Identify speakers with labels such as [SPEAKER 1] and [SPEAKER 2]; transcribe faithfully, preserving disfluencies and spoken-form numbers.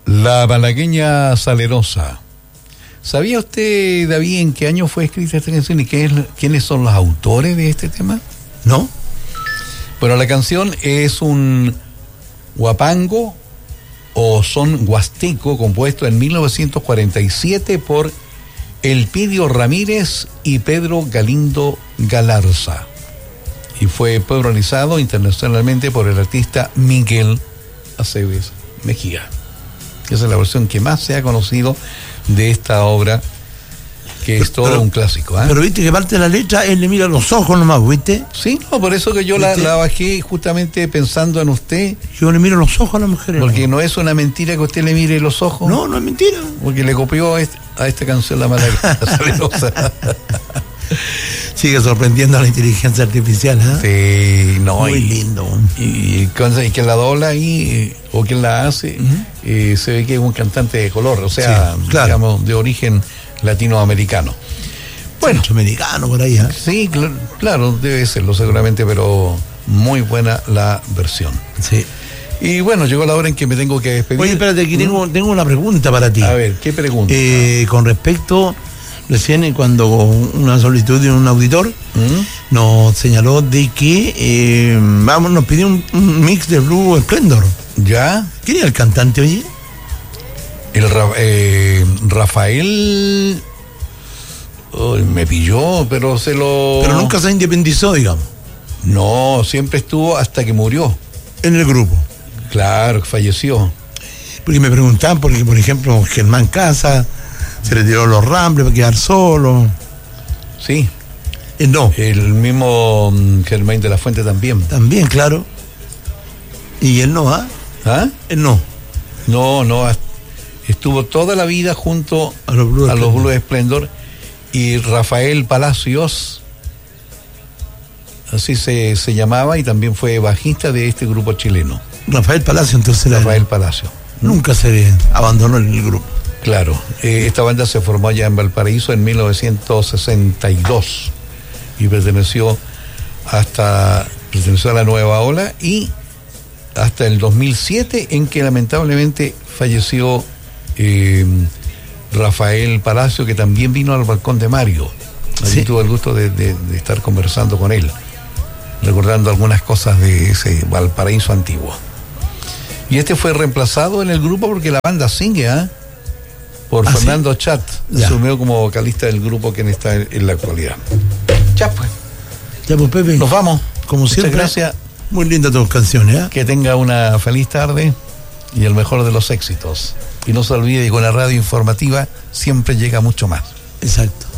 [SPEAKER 1] La malagueña salerosa. ¿Sabía usted, David, en qué año fue escrita esta canción y qué es, quiénes son los autores de este tema?
[SPEAKER 2] ¿No?
[SPEAKER 1] Bueno, la canción es un huapango o son huasteco compuesto en mil novecientos cuarenta y siete por Elpidio Ramírez y Pedro Galindo Galarza. Y fue popularizado internacionalmente por el artista Miguel Aceves Mejía. Esa es la versión que más se ha conocido de esta obra, que es todo pero, un clásico. ¿eh?
[SPEAKER 2] Pero viste que parte de la letra, él le mira los ojos nomás, ¿viste?
[SPEAKER 1] Sí, no, por eso que yo la, la bajé justamente pensando en usted.
[SPEAKER 2] Yo le miro los ojos a las mujeres.
[SPEAKER 1] Porque no, no es una mentira que usted le mire los ojos.
[SPEAKER 2] No, no es mentira.
[SPEAKER 1] Porque le copió a, este, a esta canción la malagueña salerosa.
[SPEAKER 2] Sigue sorprendiendo a la inteligencia artificial,
[SPEAKER 1] ¿eh? Sí, no.
[SPEAKER 2] Muy
[SPEAKER 1] y,
[SPEAKER 2] lindo.
[SPEAKER 1] Y, y, y quien la dobla ahí, o quien la hace, uh-huh. eh, se ve que es un cantante de color, o sea, sí, claro. digamos, de origen latinoamericano.
[SPEAKER 2] Bueno. Centroamericano por ahí, ¿eh?
[SPEAKER 1] Sí, cl- claro, debe serlo seguramente, pero muy buena la versión.
[SPEAKER 2] Sí.
[SPEAKER 1] Y bueno, llegó la hora en que me tengo que despedir.
[SPEAKER 2] Oye, espérate, aquí ¿Mm? tengo, tengo una pregunta para ti.
[SPEAKER 1] A ver, ¿qué pregunta?
[SPEAKER 2] Eh, con respecto... Recién cuando una solicitud de un auditor ¿Mm? nos señaló de que eh, vamos, nos pidió un, un mix de Blue Splendor.
[SPEAKER 1] ¿Ya?
[SPEAKER 2] ¿Quién era el cantante, oye?
[SPEAKER 1] El eh, Rafael oh, me pilló, pero se lo...
[SPEAKER 2] Pero nunca se independizó, digamos.
[SPEAKER 1] No, siempre estuvo hasta que murió.
[SPEAKER 2] En el grupo.
[SPEAKER 1] Claro, falleció.
[SPEAKER 2] Porque me preguntaban, porque por ejemplo Germán Casa se le tiró los Rambles para quedar solo.
[SPEAKER 1] Sí.
[SPEAKER 2] Eh, no.
[SPEAKER 1] El mismo um, Germán de la Fuente también.
[SPEAKER 2] También, claro. Y él no, ¿ah?
[SPEAKER 1] ¿eh? ¿Ah?
[SPEAKER 2] Él no.
[SPEAKER 1] No, no. Estuvo toda la vida junto
[SPEAKER 2] a los Blue,
[SPEAKER 1] a los Blue Splendor. Y Rafael Palacios, así se, se llamaba, y también fue bajista de este grupo chileno.
[SPEAKER 2] Rafael Palacios, entonces.
[SPEAKER 1] Rafael Palacios.
[SPEAKER 2] Nunca se abandonó el grupo.
[SPEAKER 1] Claro, eh, esta banda se formó allá en Valparaíso en mil novecientos sesenta y dos y perteneció hasta perteneció a la Nueva Ola y hasta el dos mil siete, en que lamentablemente falleció eh, Rafael Palacio, que también vino al balcón de Mario. Allí sí. Tuve el gusto de, de, de estar conversando con él, recordando algunas cosas de ese Valparaíso antiguo. Y este fue reemplazado en el grupo porque la banda sigue, ¿ah? ¿eh? Por ¿Ah, Fernando sí? Chat, asumió como vocalista del grupo, quien está en, en la actualidad. Ya pues.
[SPEAKER 2] Ya pues, Pepe.
[SPEAKER 1] Nos vamos.
[SPEAKER 2] Como
[SPEAKER 1] Muchas
[SPEAKER 2] siempre.
[SPEAKER 1] Gracias.
[SPEAKER 2] Muy lindas tus canciones, ¿eh?
[SPEAKER 1] Que tenga una feliz tarde y el mejor de los éxitos. Y no se olvide que con la radio informativa siempre llega mucho más.
[SPEAKER 2] Exacto.